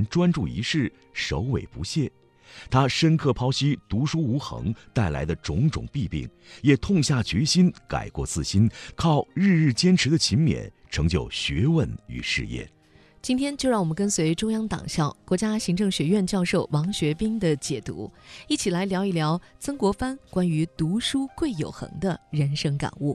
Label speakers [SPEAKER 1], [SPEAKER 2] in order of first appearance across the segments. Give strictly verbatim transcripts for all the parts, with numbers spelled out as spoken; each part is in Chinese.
[SPEAKER 1] 人专注一事，首尾不懈。他深刻剖析读书无恒带来的种种弊病，也痛下决心改过自新，靠日日坚持的勤勉成就学问与事业。
[SPEAKER 2] 今天就让我们跟随中央党校国家行政学院教授王学兵的解读，一起来聊一聊曾国藩关于读书贵有恒的人生感悟。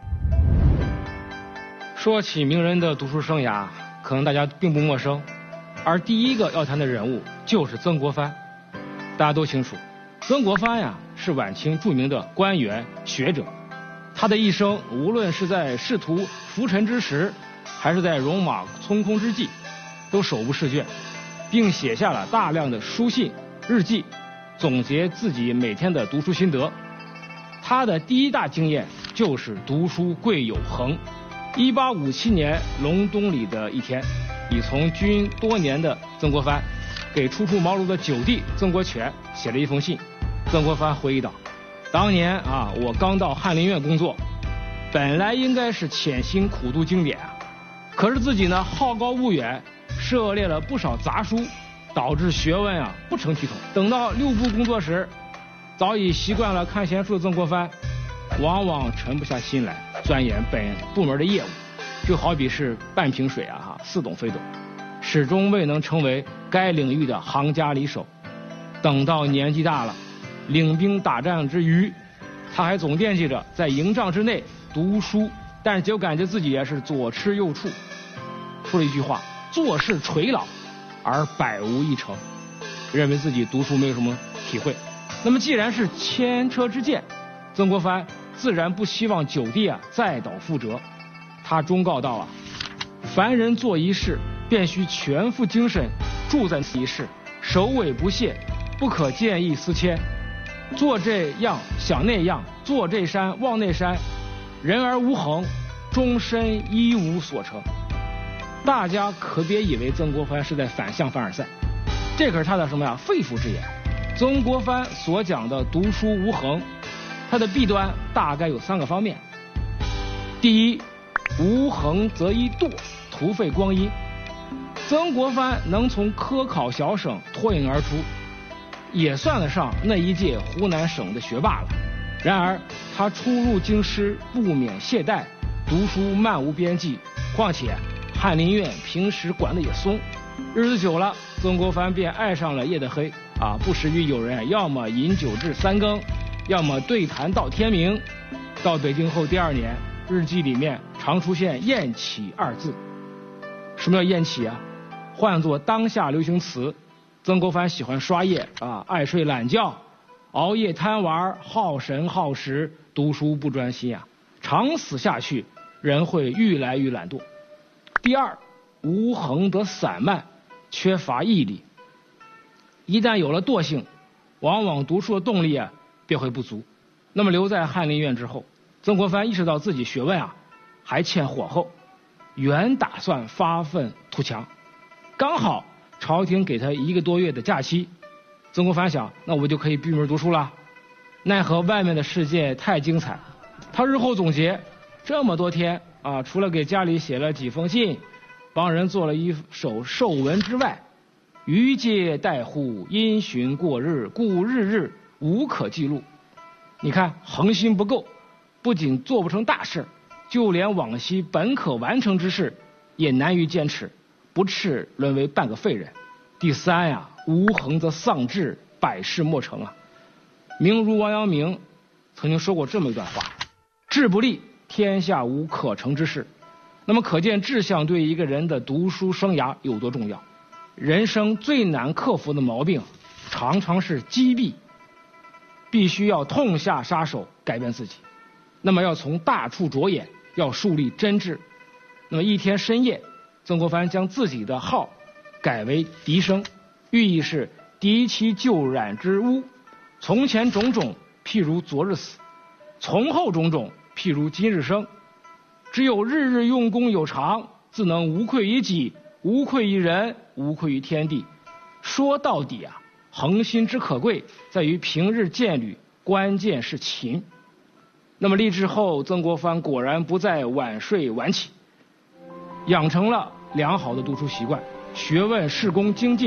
[SPEAKER 3] 说起名人的读书生涯，可能大家并不陌生，而第一个要谈的人物就是曾国藩。大家都清楚，曾国藩呀是晚清著名的官员学者，他的一生无论是在仕途浮沉之时，还是在戎马匆空之际，都手不释卷，并写下了大量的书信、日记，总结自己每天的读书心得。他的第一大经验就是读书贵有恒。一八五七年隆冬里的一天，已从军多年的曾国藩给初出茅庐的九弟曾国荃写了一封信。曾国藩回忆道：当年啊，我刚到翰林院工作，本来应该是潜心苦读经典啊，可是自己呢好高骛远，涉猎了不少杂书，导致学问啊不成体统。等到六部工作时，早已习惯了看闲书的曾国藩，往往沉不下心来钻研本部门的业务，就好比是半瓶水啊哈，似懂非懂，始终未能成为该领域的行家里手。等到年纪大了，领兵打仗之余，他还总惦记着在营帐之内读书，但是就感觉自己也是左吃右怵，说了一句话：做事垂老而百无一成，认为自己读书没有什么体会。那么既然是前车之鉴，曾国藩自然不希望九弟啊再蹈覆辙。他忠告道啊：凡人做一事，便须全副精神注在一事，首尾不懈，不可见异思迁。做这样想那样，做这山望那山，人而无恒，终身一无所成。大家可别以为曾国藩是在反向凡尔赛，这可是他的什么呀肺腑之言。曾国藩所讲的读书无恒，它的弊端大概有三个方面。第一，无恒则一惰，徒费光阴。曾国藩能从科考小省脱颖而出，也算得上那一届湖南省的学霸了。然而他初入京师，不免懈怠，读书漫无边际，况且翰林院平时管得也松，日子久了，曾国藩便爱上了夜的黑啊，不时于有人要么饮酒至三更，要么对谈到天明。到北京后第二年，日记里面常出现厌起二字。什么叫厌起啊？换作当下流行词，曾国藩喜欢刷夜啊，爱睡懒觉，熬夜贪玩，耗神耗时，读书不专心啊，长此下去，人会愈来愈懒惰。第二，无恒则散漫，缺乏毅力。一旦有了惰性，往往读书的动力啊便会不足。那么留在翰林院之后，曾国藩意识到自己学问啊还欠火候，原打算发愤图强。刚好朝廷给他一个多月的假期，曾国藩想，那我就可以闭门读书了。奈何外面的世界太精彩，他日后总结，这么多天啊，除了给家里写了几封信，帮人做了一首寿文之外，余皆怠乎，因循过日，故日日无可记录。你看恒心不够，不仅做不成大事，就连往昔本可完成之事也难于坚持，不啻沦为半个废人。第三呀，无恒则丧志，百事莫成啊。名儒王阳明曾经说过这么一段话：志不立，天下无可成之事。那么可见志向对一个人的读书生涯有多重要。人生最难克服的毛病常常是积弊，必须要痛下杀手改变自己。那么要从大处着眼，要树立真志。那么一天深夜，曾国藩将自己的号改为笛声，寓意是涤其旧染之污。从前种种，譬如昨日死；从后种种，譬如今日生。只有日日用功有常，自能无愧于己，无愧于人，无愧于天地。说到底啊，恒心之可贵在于平日见履，关键是勤。那么立志后，曾国藩果然不再晚睡晚起，养成了良好的读书习惯，学问事功精进。